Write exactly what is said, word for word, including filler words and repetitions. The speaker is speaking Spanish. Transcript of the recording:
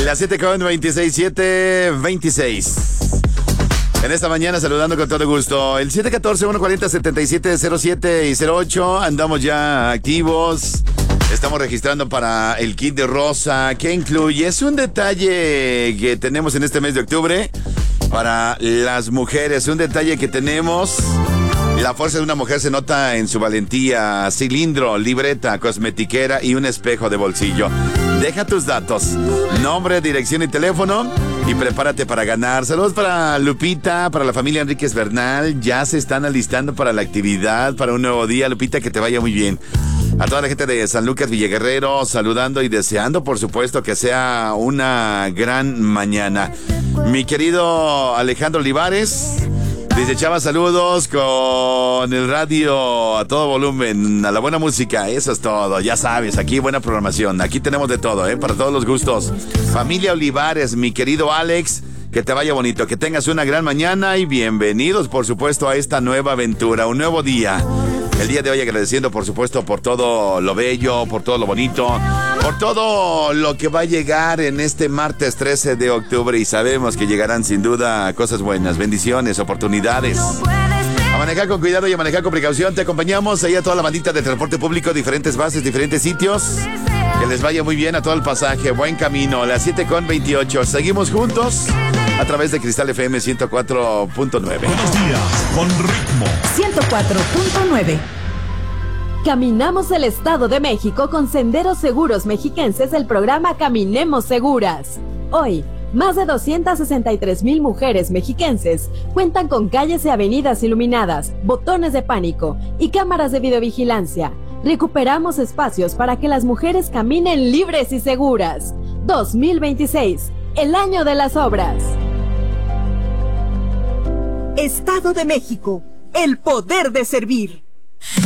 Las siete con veintiséis, siete veintiséis. En esta mañana saludando con todo gusto. El siete uno cuatro, uno cuatro cero, setenta y siete cero siete y cero ocho. Andamos ya activos. Estamos registrando para el kit de rosa. ¿Qué incluye? Es un detalle que tenemos en este mes de octubre para las mujeres. Un detalle que tenemos. La fuerza de una mujer se nota en su valentía. Cilindro, libreta, cosmetiquera y un espejo de bolsillo. Deja tus datos, nombre, dirección y teléfono y prepárate para ganar. Saludos para Lupita, para la familia Enríquez Bernal. Ya se están alistando para la actividad, para un nuevo día. Lupita, que te vaya muy bien. A toda la gente de San Lucas Villaguerrero, saludando y deseando, por supuesto, que sea una gran mañana. Mi querido Alejandro Olivares dice: Chava, saludos con el radio a todo volumen, a la buena música, eso es todo, ya sabes, aquí buena programación, aquí tenemos de todo, ¿eh? Para todos los gustos. Familia Olivares, mi querido Alex, que te vaya bonito, que tengas una gran mañana y bienvenidos, por supuesto, a esta nueva aventura, un nuevo día. El día de hoy agradeciendo, por supuesto, por todo lo bello, por todo lo bonito, por todo lo que va a llegar en este martes trece de octubre, y sabemos que llegarán sin duda cosas buenas, bendiciones, oportunidades. A manejar con cuidado y a manejar con precaución. Te acompañamos ahí a toda la bandita de transporte público, diferentes bases, diferentes sitios. Que les vaya muy bien a todo el pasaje, buen camino. Las siete con veintiocho, seguimos juntos a través de Cristal F M ciento cuatro punto nueve. Buenos días, con ritmo. ciento cuatro punto nueve. Caminamos el Estado de México con Senderos Seguros Mexiquenses del programa Caminemos Seguras. Hoy, más de doscientas sesenta y tres mil mujeres mexiquenses cuentan con calles y avenidas iluminadas, botones de pánico y cámaras de videovigilancia. Recuperamos espacios para que las mujeres caminen libres y seguras. dos mil veintiséis, el año de las obras. Estado de México, el poder de servir.